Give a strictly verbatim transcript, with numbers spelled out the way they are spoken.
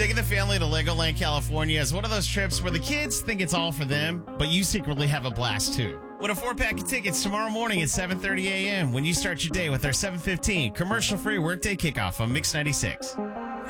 Taking the family to Legoland, California is one of those trips where the kids think it's all for them, but you secretly have a blast too. Win a four-pack of tickets tomorrow morning at seven thirty a.m. when you start your day with our seven fifteen commercial-free workday kickoff on Mix ninety-six.